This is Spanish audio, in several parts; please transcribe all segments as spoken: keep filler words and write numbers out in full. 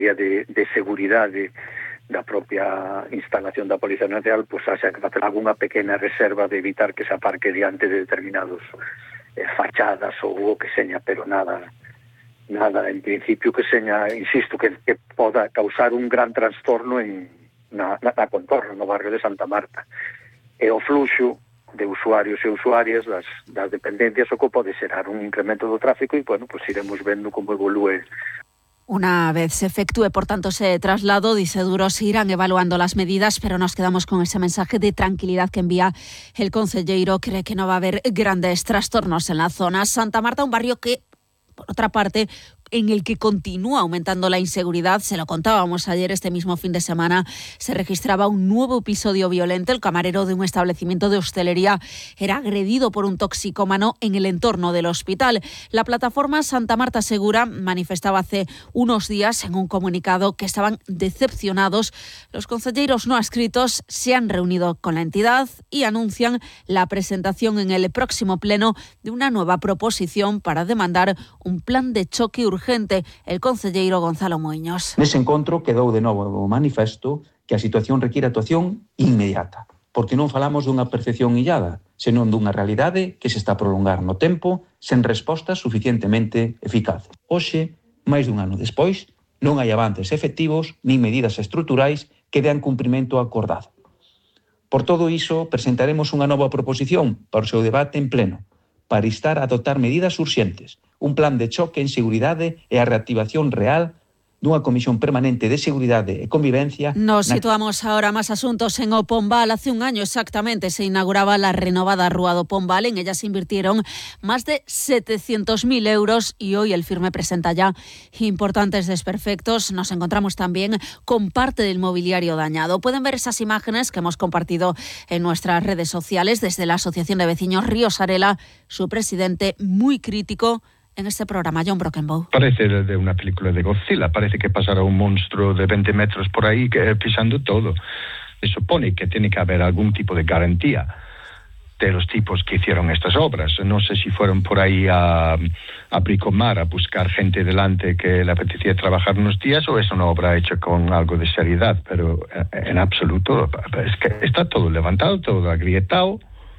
de, de seguridade da propia instalación da Policía Nacional, pois pues, haxa que facer algunha pequena reserva de evitar que se aparque diante de determinados eh, fachadas ou o que seña, pero nada nada en principio que seña, insisto, que, que poda causar un gran trastorno en, na, na, na contorno, no barrio de Santa Marta. E o fluxo de usuarios e usuarias das, das dependencias o que pode xerar un incremento do tráfico e, bueno, pues iremos vendo como evolúe. Una vez se efectúe, por tanto, ese traslado, dice Duro, se irán evaluando las medidas, pero nos quedamos con ese mensaje de tranquilidad que envía el concelleiro. Cree que no va a haber grandes trastornos en la zona. Santa Marta, un barrio que, por otra parte, en el que continúa aumentando la inseguridad. Se lo contábamos ayer, este mismo fin de semana se registraba un nuevo episodio violento. El camarero de un establecimiento de hostelería era agredido por un toxicómano en el entorno del hospital. La plataforma Santa Marta Segura manifestaba hace unos días en un comunicado que estaban decepcionados. Los concelleiros no adscritos se han reunido con la entidad y anuncian la presentación en el próximo pleno de una nueva proposición para demandar un plan de choque urgente. El concelleiro Gonzalo Moiños. Nese encontro quedou de novo o manifesto que a situación require actuación inmediata, porque non falamos dunha percepción illada, senón dunha realidade que se está a prolongar no tempo sen respostas suficientemente eficaces. Hoxe, máis dun ano despois, non hai avances efectivos nin medidas estruturais que dean cumprimento acordado. Por todo iso, presentaremos unha nova proposición para o seu debate en pleno, para instar a adoptar medidas urxentes, un plan de choque en seguridade e a reactivación real dunha comisión permanente de seguridade e convivencia. Nos situamos ahora más asuntos en O Pombal. Hace un año exactamente se inauguraba la renovada Rúa do Pombal. En ella se invirtieron más de setecientos mil euros y hoy el firme presenta ya importantes desperfectos. Nos encontramos también con parte del mobiliario dañado. Pueden ver esas imágenes que hemos compartido en nuestras redes sociales desde la Asociación de Vecinos Río Sarela. Su presidente, muy crítico en este programa, John Brockenbow. Parece de una película de Godzilla, parece que pasará un monstruo de veinte metros por ahí que, pisando todo. Se supone que tiene que haber algún tipo de garantía de los tipos que hicieron estas obras. No sé si fueron por ahí a, a bricomar, a buscar gente delante que le apetecía trabajar unos días, o es una obra hecha con algo de seriedad, pero en absoluto es que está todo levantado, todo agrietado.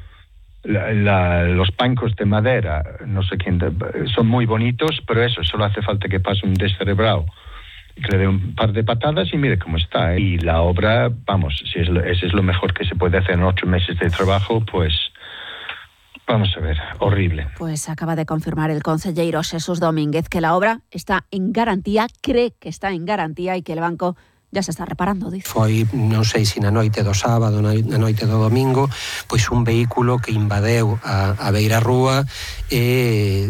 La, la, los bancos de madera, no sé quién, son muy bonitos, pero eso, solo hace falta que pase un descerebrado, que le dé un par de patadas y mire cómo está. ¿eh? Y la obra, vamos, si es lo, ese es lo mejor que se puede hacer en ocho meses de trabajo, pues vamos a ver, horrible. Pues acaba de confirmar el concelleiro Jesús Domínguez que la obra está en garantía, cree que está en garantía y que el banco ya se está reparando, dice. Foi, non sei se na noite do sábado, na noite do domingo, pois un vehículo que invadeu a, a beira rúa e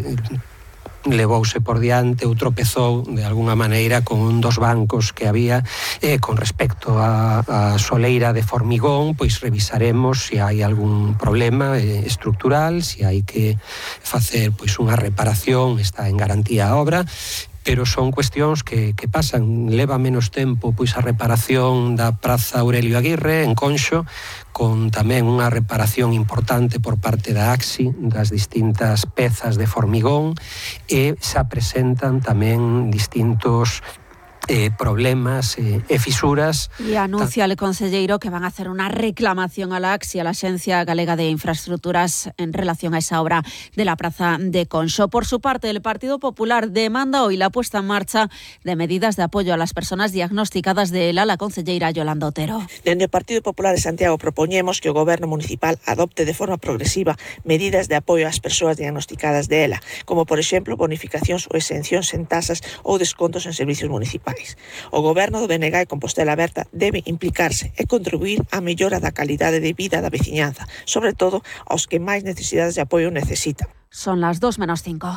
levouse por diante ou tropezou de alguna maneira con un dos bancos que había e con respecto a, a soleira de formigón, pois revisaremos se hai algún problema eh, estructural, se hai que facer pois unha reparación, está en garantía a obra, pero son cuestións que, que pasan. Leva menos tempo pois a reparación da Praza Aurelio Aguirre en Conxo, con tamén unha reparación importante por parte da AXI das distintas pezas de formigón, e se presentan tamén distintos Eh, problemas eh, e fisuras. Y anuncia el concelleiro que van a hacer una reclamación a la AXI, a la Agencia Galega de Infraestructuras, en relación a esa obra de la Praza de Conxo. Por su parte, el Partido Popular demanda hoy la puesta en marcha de medidas de apoyo a las personas diagnosticadas de ELA. La concelleira Yolanda Otero. Dende o Partido Popular de Santiago propoñemos que o Goberno Municipal adopte de forma progresiva medidas de apoio ás persoas diagnosticadas de ELA, como por exemplo bonificacións ou exencións en tasas ou descontos en servicios municipais. O Goberno do B N G e Compostela Aberta debe implicarse e contribuir á mellora da calidade de vida da veciñanza, sobre todo aos que máis necesidades de apoio necesitan. Son las dos menos cinco.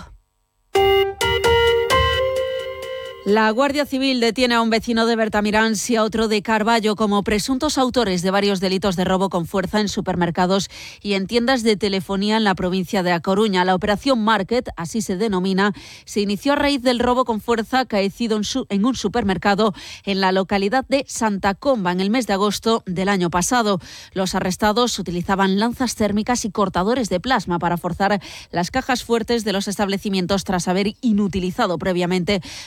La Guardia Civil detiene a un vecino de Bertamiráns y a otro de Carballo como presuntos autores de varios delitos de robo con fuerza en supermercados y en tiendas de telefonía en la provincia de A Coruña. La operación Market, así se denomina, se inició a raíz del robo con fuerza acaecido en, su, en un supermercado en la localidad de Santa Comba en el mes de agosto del año pasado. Los arrestados utilizaban lanzas térmicas y cortadores de plasma para forzar las cajas fuertes de los establecimientos tras haber inutilizado previamente los sistemas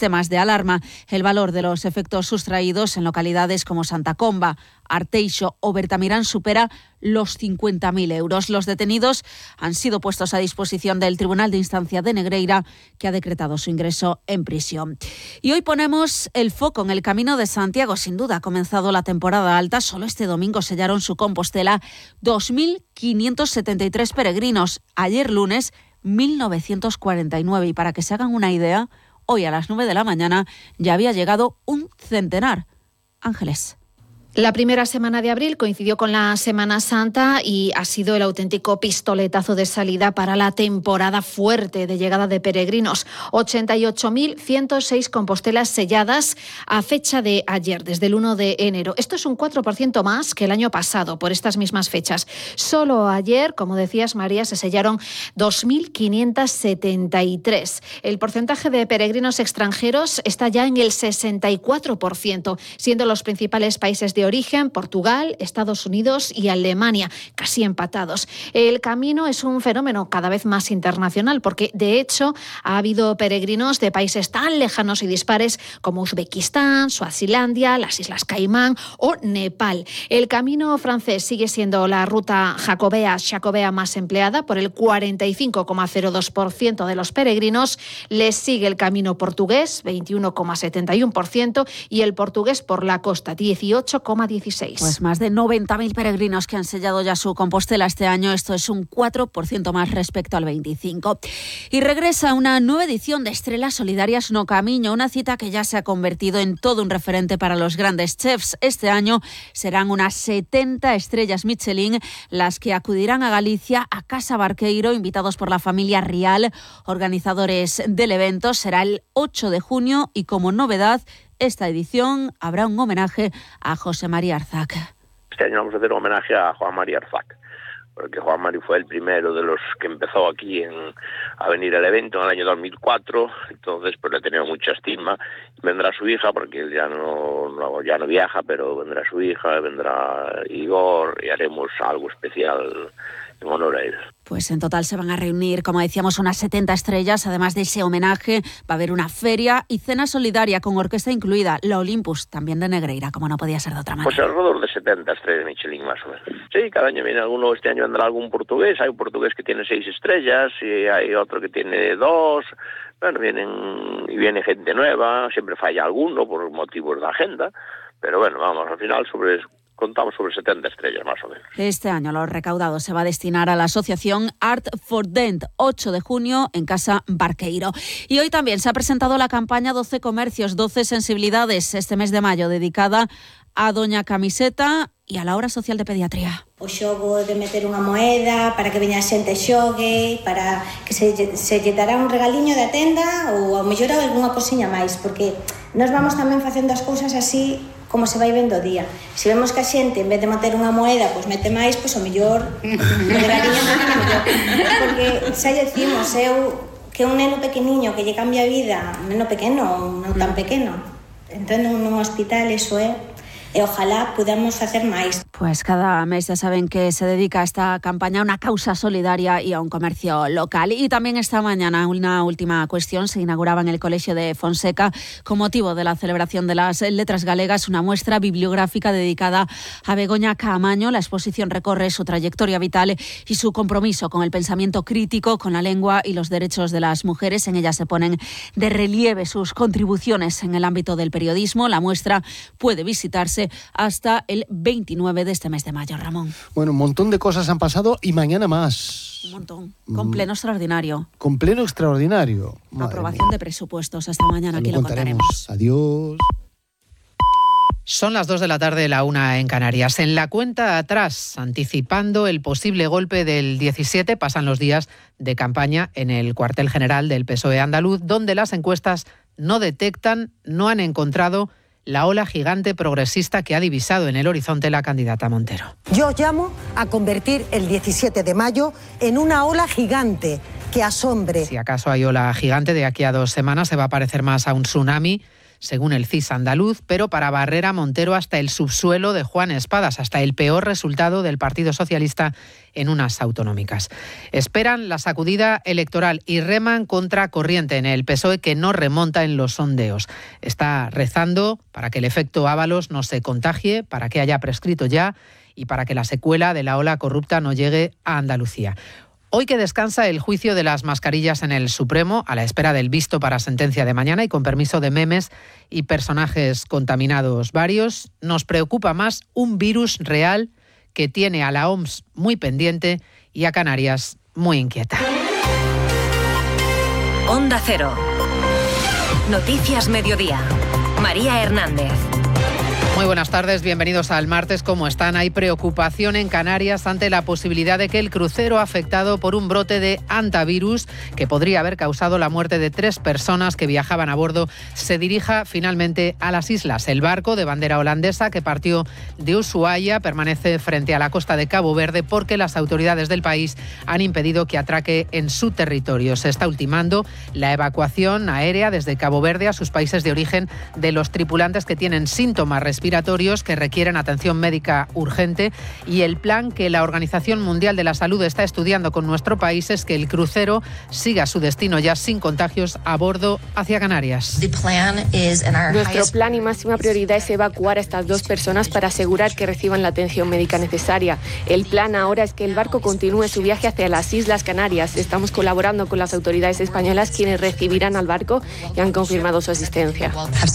sistemas de alarma. El valor de los efectos sustraídos en localidades como Santa Comba, Arteixo o Bertamirán supera los cincuenta mil euros. Los detenidos han sido puestos a disposición del Tribunal de Instancia de Negreira, que ha decretado su ingreso en prisión. Y hoy ponemos el foco en el Camino de Santiago. Sin duda ha comenzado la temporada alta. Solo este domingo sellaron su Compostela dos mil quinientos setenta y tres peregrinos. Ayer lunes, mil novecientos cuarenta y nueve. Y para que se hagan una idea, hoy a las nueve de la mañana ya había llegado un centenar. Ángeles. La primera semana de abril coincidió con la Semana Santa y ha sido el auténtico pistoletazo de salida para la temporada fuerte de llegada de peregrinos. ochenta y ocho mil ciento seis compostelas selladas a fecha de ayer, desde el uno de enero. Esto es un cuatro por ciento más que el año pasado por estas mismas fechas. Solo ayer, como decías, María, se sellaron dos mil quinientos setenta y tres. El porcentaje de peregrinos extranjeros está ya en el sesenta y cuatro por ciento, siendo los principales países de origen Portugal, Estados Unidos y Alemania, casi empatados. El camino es un fenómeno cada vez más internacional porque, de hecho, ha habido peregrinos de países tan lejanos y dispares como Uzbekistán, Suazilandia, las Islas Caimán o Nepal. El camino francés sigue siendo la ruta jacobea, jacobea más empleada por el cuarenta y cinco coma cero dos por ciento de los peregrinos. Le sigue el camino portugués, veintiuno coma setenta y uno por ciento, y el portugués por la costa, dieciocho coma dieciséis. Pues más de noventa mil peregrinos que han sellado ya su Compostela este año. Esto es un cuatro por ciento más respecto al veinticinco. Y regresa una nueva edición de Estrelas Solidarias no Camiño, una cita que ya se ha convertido en todo un referente para los grandes chefs. Este año serán unas setenta estrellas Michelin las que acudirán a Galicia, a Casa Barqueiro, invitados por la familia Rial, organizadores del evento. Será el ocho de junio y, como novedad, esta edición habrá un homenaje a José María Arzac. Este año vamos a hacer un homenaje a Juan María Arzac, porque Juan María fue el primero de los que empezó aquí en, a venir al evento en el año dos mil cuatro, entonces pues le tenía mucha estima. Vendrá su hija, porque él ya no, no, ya no viaja, pero vendrá su hija, vendrá Igor y haremos algo especial en honor a él. Pues en total se van a reunir, como decíamos, unas setenta estrellas. Además de ese homenaje, va a haber una feria y cena solidaria con orquesta incluida, la Olympus, también de Negreira, como no podía ser de otra manera. Pues alrededor de setenta estrellas Michelin, más o menos. Sí, cada año viene alguno. Este año vendrá algún portugués. Hay un portugués que tiene seis estrellas y hay otro que tiene dos. Bueno, vienen y viene gente nueva. Siempre falla alguno por motivos de agenda. Pero bueno, vamos, al final sobre... contamos sobre setenta estrellas, más o menos. Este año lo recaudado se va a destinar a la asociación Art for Dent, ocho de junio en Casa Barqueiro. Y hoy también se ha presentado la campaña doce comercios, doce sensibilidades, este mes de mayo, dedicada a Doña Camiseta e a la Obra Social de Pediatría. O xogo de meter unha moeda para que veña a xente xogue, para que se, se lle dará un regaliño da tenda ou ao mellor algunha cosiña máis, porque nós vamos tamén facendo as cousas así como se vai vendo o día. Se vemos que a xente, en vez de meter unha moeda, pois mete máis, pois o mellor o regaliño tamén é mellor. Porque xa lle decimos, eu que un neno pequeniño que lle cambia a vida, un neno pequeno, non tan pequeno, entrando nun hospital, eso é, e ojalá podamos facer máis. Pues cada mes ya saben que se dedica a esta campaña a una causa solidaria y a un comercio local. Y también esta mañana una última cuestión. Se inauguraba en el Colegio de Fonseca, con motivo de la celebración de las letras galegas, una muestra bibliográfica dedicada a Begoña Caamaño. La exposición recorre su trayectoria vital y su compromiso con el pensamiento crítico, con la lengua y los derechos de las mujeres. En ella se ponen de relieve sus contribuciones en el ámbito del periodismo. La muestra puede visitarse hasta el veintinueve de este mes de mayo, Ramón. Bueno, un montón de cosas han pasado y mañana más. Un montón. Con pleno extraordinario. Con pleno extraordinario. Madre Aprobación mía. de presupuestos. Hasta mañana, aquí lo contaremos. Adiós. Son las dos de la tarde, la una en Canarias. En la cuenta atrás, anticipando el posible golpe del diecisiete, pasan los días de campaña en el cuartel general del P S O E andaluz, donde las encuestas no detectan, no han encontrado la ola gigante progresista que ha divisado en el horizonte la candidata Montero. Yo os llamo a convertir el diecisiete de mayo en una ola gigante que asombre. Si acaso hay ola gigante, de aquí a dos semanas se va a parecer más a un tsunami. según el C I S andaluz, pero para barrer a Montero hasta el subsuelo de Juan Espadas, hasta el peor resultado del Partido Socialista en unas autonómicas. Esperan la sacudida electoral y reman contra corriente en el P S O E, que no remonta en los sondeos. Está rezando para que el efecto Ábalos no se contagie, para que haya prescrito ya y para que la secuela de la ola corrupta no llegue a Andalucía. Hoy que descansa el juicio de las mascarillas en el Supremo, a la espera del visto para sentencia de mañana y con permiso de memes y personajes contaminados varios, nos preocupa más un virus real que tiene a la O M S muy pendiente y a Canarias muy inquieta. Onda Cero. Noticias Mediodía. María Hernández. Muy buenas tardes, bienvenidos al martes. ¿Cómo están? Hay preocupación en Canarias ante la posibilidad de que el crucero afectado por un brote de hantavirus, que podría haber causado la muerte de tres personas que viajaban a bordo, se dirija finalmente a las islas. El barco de bandera holandesa, que partió de Ushuaia, permanece frente a la costa de Cabo Verde porque las autoridades del país han impedido que atraque en su territorio. Se está ultimando la evacuación aérea desde Cabo Verde a sus países de origen de los tripulantes que tienen síntomas respiratorios respiratorios que requieren atención médica urgente, y el plan que la Organización Mundial de la Salud está estudiando con nuestro país es que el crucero siga su destino ya sin contagios a bordo hacia Canarias. Nuestro plan y máxima prioridad es evacuar a estas dos personas para asegurar que reciban la atención médica necesaria. El plan ahora es que el barco continúe su viaje hacia las Islas Canarias. Estamos colaborando con las autoridades españolas, quienes recibirán al barco y han confirmado su asistencia.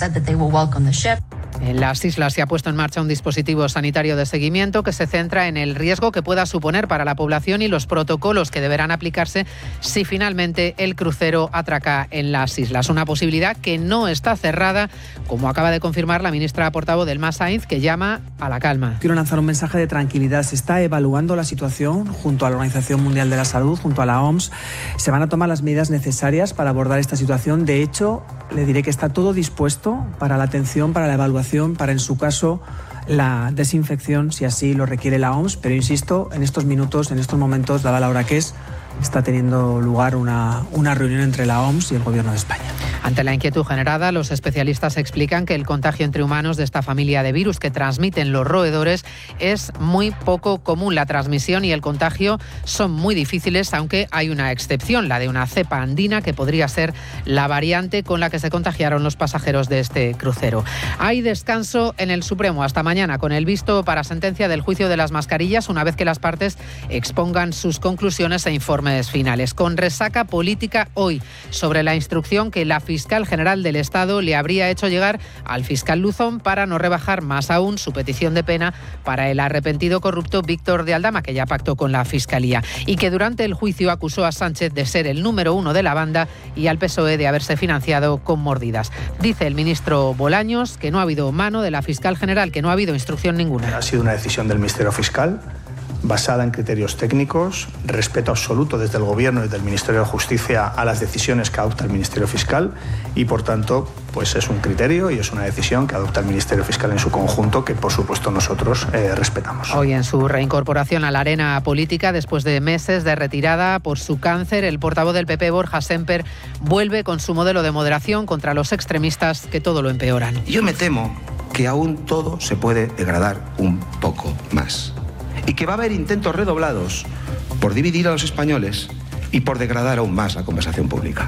En las islas se ha puesto en marcha un dispositivo sanitario de seguimiento que se centra en el riesgo que pueda suponer para la población y los protocolos que deberán aplicarse si finalmente el crucero atraca en las islas. Una posibilidad que no está cerrada, como acaba de confirmar la ministra portavoz del M A S, Sainz, que llama a la calma. Quiero lanzar un mensaje de tranquilidad. Se está evaluando la situación junto a la Organización Mundial de la Salud, junto a la O M S. Se van a tomar las medidas necesarias para abordar esta situación. De hecho, le diré que está todo dispuesto para la atención, para la evaluación, para, en su caso, la desinfección, si así lo requiere la O M S. Pero insisto, en estos minutos, en estos momentos, dada la hora que es, está teniendo lugar una, una reunión entre la O M S y el Gobierno de España. Ante la inquietud generada, los especialistas explican que el contagio entre humanos de esta familia de virus que transmiten los roedores es muy poco común. La transmisión y el contagio son muy difíciles, aunque hay una excepción, la de una cepa andina que podría ser la variante con la que se contagiaron los pasajeros de este crucero. Hay descanso en el Supremo hasta mañana con el visto para sentencia del juicio de las mascarillas, una vez que las partes expongan sus conclusiones e informes finales. Con resaca política hoy sobre la instrucción que la fiscal general del Estado le habría hecho llegar al fiscal Luzón para no rebajar más aún su petición de pena para el arrepentido corrupto Víctor de Aldama, que ya pactó con la Fiscalía, y que durante el juicio acusó a Sánchez de ser el número uno de la banda y al P S O E de haberse financiado con mordidas. Dice el ministro Bolaños que no ha habido mano de la fiscal general, que no ha habido instrucción ninguna. Ha sido una decisión del Ministerio Fiscal, basada en criterios técnicos, respeto absoluto desde el Gobierno y desde el Ministerio de Justicia a las decisiones que adopta el Ministerio Fiscal, y por tanto pues es un criterio y es una decisión que adopta el Ministerio Fiscal en su conjunto, que por supuesto nosotros eh, respetamos. Hoy, en su reincorporación a la arena política después de meses de retirada por su cáncer, el portavoz del P P, Borja Sémper, vuelve con su modelo de moderación contra los extremistas que todo lo empeoran. Yo me temo que aún todo se puede degradar un poco más, y que va a haber intentos redoblados por dividir a los españoles y por degradar aún más la conversación pública.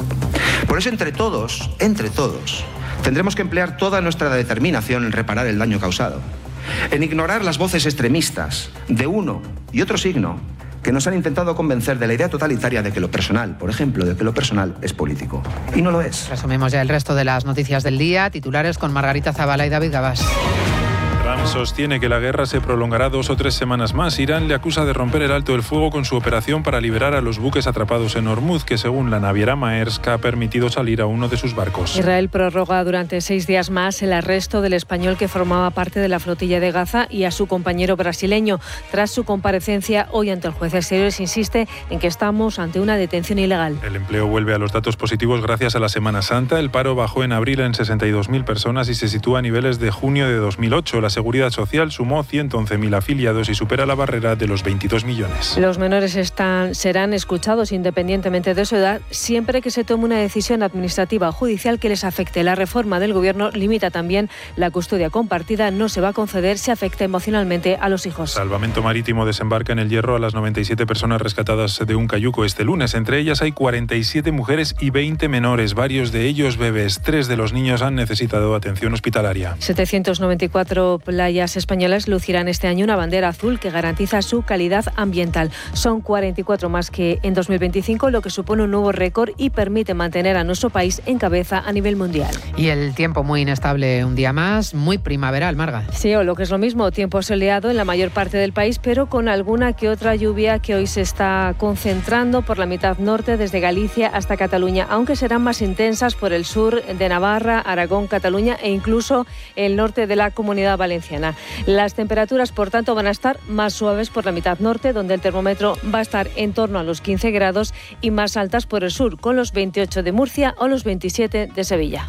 Por eso, entre todos, entre todos, tendremos que emplear toda nuestra determinación en reparar el daño causado, en ignorar las voces extremistas de uno y otro signo que nos han intentado convencer de la idea totalitaria de que lo personal, por ejemplo, de que lo personal es político. Y no lo es. Resumimos ya el resto de las noticias del día. Titulares con Margarita Zavala y David Gabás. Trump sostiene que la guerra se prolongará dos o tres semanas más. Irán le acusa de romper el alto el fuego con su operación para liberar a los buques atrapados en Hormuz, que según la naviera Maersk ha permitido salir a uno de sus barcos. Israel prorroga durante seis días más el arresto del español que formaba parte de la flotilla de Gaza y a su compañero brasileño. Tras su comparecencia hoy ante el juez, Exteriores insiste en que estamos ante una detención ilegal. El empleo vuelve a los datos positivos gracias a la Semana Santa. El paro bajó en abril en sesenta y dos mil personas y se sitúa a niveles de junio de dos mil ocho. La Seguridad Social sumó ciento once mil afiliados y supera la barrera de los veintidós millones. Los menores están, serán escuchados independientemente de su edad siempre que se tome una decisión administrativa o judicial que les afecte. La reforma del Gobierno limita también la custodia compartida. No se va a conceder si afecta emocionalmente a los hijos. Salvamento Marítimo desembarca en el Hierro a las noventa y siete personas rescatadas de un cayuco este lunes. Entre ellas hay cuarenta y siete mujeres y veinte menores, varios de ellos bebés. Tres de los niños han necesitado atención hospitalaria. setecientas noventa y cuatro playas españolas lucirán este año una bandera azul que garantiza su calidad ambiental. Son cuarenta y cuatro más que en dos mil veinticinco, lo que supone un nuevo récord y permite mantener a nuestro país en cabeza a nivel mundial. Y el tiempo muy inestable un día más, muy primaveral, Marga. Sí, o lo que es lo mismo, tiempo soleado en la mayor parte del país, pero con alguna que otra lluvia que hoy se está concentrando por la mitad norte, desde Galicia hasta Cataluña, aunque serán más intensas por el sur de Navarra, Aragón, Cataluña e incluso el norte de la Comunidad Valenciana. Las temperaturas, por tanto, van a estar más suaves por la mitad norte, donde el termómetro va a estar en torno a los quince grados, y más altas por el sur, con los veintiocho de Murcia o los veintisiete de Sevilla.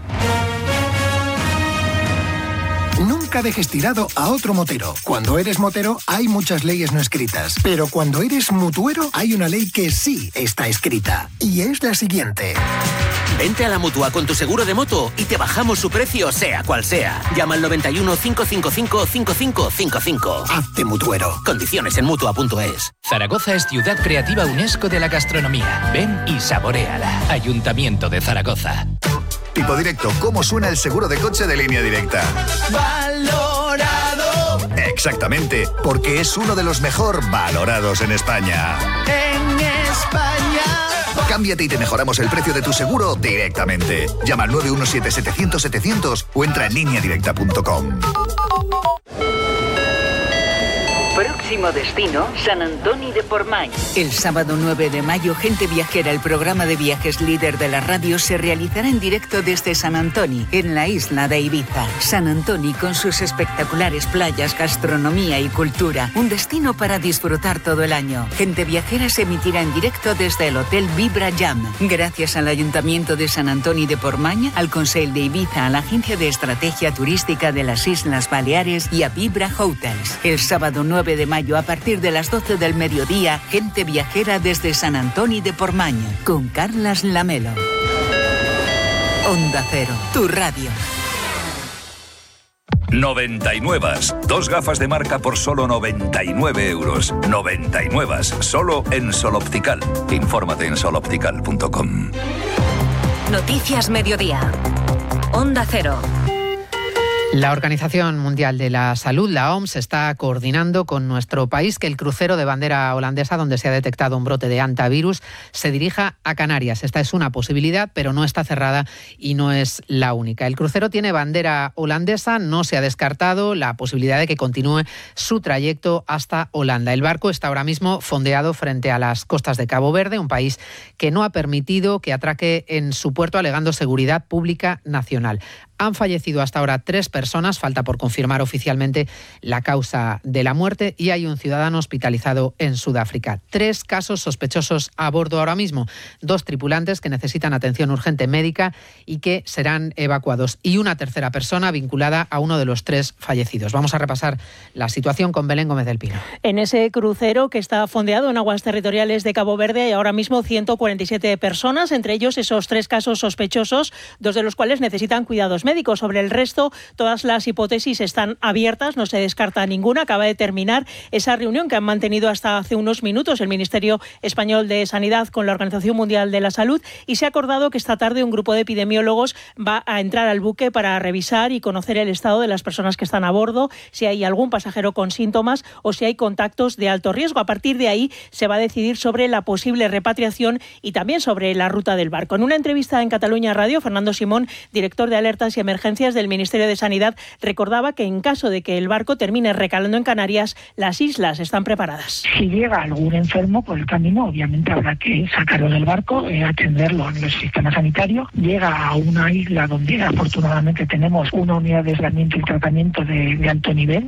Nunca dejes tirado a otro motero. Cuando eres motero hay muchas leyes no escritas, pero cuando eres mutuero hay una ley que sí está escrita, y es la siguiente. Vente a la Mutua con tu seguro de moto y te bajamos su precio, sea cual sea. Llama al noventa y uno, cinco cinco cinco, cinco cinco cinco cinco. Hazte mutuero. Condiciones en mutua punto es. Zaragoza es Ciudad Creativa UNESCO de la Gastronomía. Ven y saboréala. Ayuntamiento de Zaragoza. Tipo Directo, ¿cómo suena el seguro de coche de Línea Directa? ¡Valorado! Exactamente, porque es uno de los mejor valorados en España. ¡En España! Cámbiate y te mejoramos el precio de tu seguro directamente. Llama al nueve uno siete, setecientos, setecientos o entra en línea directa punto com. Próximo destino, San Antoni de Portmany. El sábado nueve de mayo, Gente Viajera, el programa de viajes líder de la radio, se realizará en directo desde San Antoni, en la isla de Ibiza. San Antoni, con sus espectaculares playas, gastronomía y cultura, un destino para disfrutar todo el año. Gente Viajera se emitirá en directo desde el Hotel Vibra Jam. Gracias al Ayuntamiento de San Antoni de Portmany, al Consell de Ibiza, a la Agencia de Estrategia Turística de las Islas Baleares y a Vibra Hotels. El sábado nueve de mayo, a partir de las doce del mediodía, Gente Viajera desde San Antoni de Portmany, con Carlas Lamelo. Onda Cero, tu radio. noventa y nueve. Dos gafas de marca por solo noventa y nueve euros. noventa y nueve. Solo en Sol Optical. Infórmate en sol optical punto com. Noticias Mediodía. Onda Cero. La Organización Mundial de la Salud, la O M S, está coordinando con nuestro país que el crucero de bandera holandesa, donde se ha detectado un brote de hantavirus, se dirija a Canarias. Esta es una posibilidad, pero no está cerrada y no es la única. El crucero tiene bandera holandesa, no se ha descartado la posibilidad de que continúe su trayecto hasta Holanda. El barco está ahora mismo fondeado frente a las costas de Cabo Verde, un país que no ha permitido que atraque en su puerto, alegando seguridad pública nacional. Han fallecido hasta ahora tres personas, falta por confirmar oficialmente la causa de la muerte, y hay un ciudadano hospitalizado en Sudáfrica. Tres casos sospechosos a bordo ahora mismo, dos tripulantes que necesitan atención urgente médica y que serán evacuados, y una tercera persona vinculada a uno de los tres fallecidos. Vamos a repasar la situación con Belén Gómez del Pino. En ese crucero que está fondeado en aguas territoriales de Cabo Verde hay ahora mismo ciento cuarenta y siete personas, entre ellos esos tres casos sospechosos, dos de los cuales necesitan cuidados médicos. Sobre el resto, todas las hipótesis están abiertas, no se descarta ninguna. Acaba de terminar esa reunión que han mantenido hasta hace unos minutos el Ministerio Español de Sanidad con la Organización Mundial de la Salud, y se ha acordado que esta tarde un grupo de epidemiólogos va a entrar al buque para revisar y conocer el estado de las personas que están a bordo, si hay algún pasajero con síntomas o si hay contactos de alto riesgo. A partir de ahí se va a decidir sobre la posible repatriación y también sobre la ruta del barco. En una entrevista en Cataluña Radio, Fernando Simón, director de Alertas y Emergencias del Ministerio de Sanidad, recordaba que en caso de que el barco termine recalando en Canarias, las islas están preparadas. Si llega algún enfermo por el camino, obviamente habrá que sacarlo del barco, eh, atenderlo en el sistema sanitario. Llega a una isla donde afortunadamente tenemos una unidad de aislamiento y tratamiento de, de alto nivel.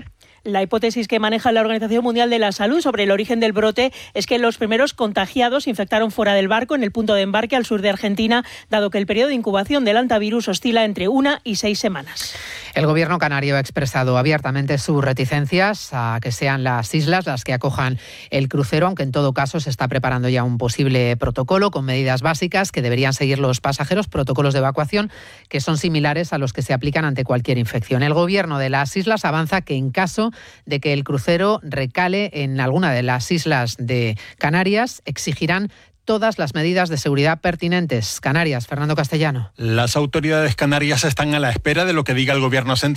La hipótesis que maneja la Organización Mundial de la Salud sobre el origen del brote es que los primeros contagiados se infectaron fuera del barco, en el punto de embarque al sur de Argentina, dado que el periodo de incubación del hantavirus oscila entre una y seis semanas. El gobierno canario ha expresado abiertamente sus reticencias a que sean las islas las que acojan el crucero, aunque en todo caso se está preparando ya un posible protocolo con medidas básicas que deberían seguir los pasajeros, protocolos de evacuación que son similares a los que se aplican ante cualquier infección. El gobierno de las islas avanza que en caso de que el crucero recale en alguna de las islas de Canarias, exigirán todas las medidas de seguridad pertinentes. Canarias, Fernando Castellano. Las autoridades canarias están a la espera de lo que diga el gobierno central.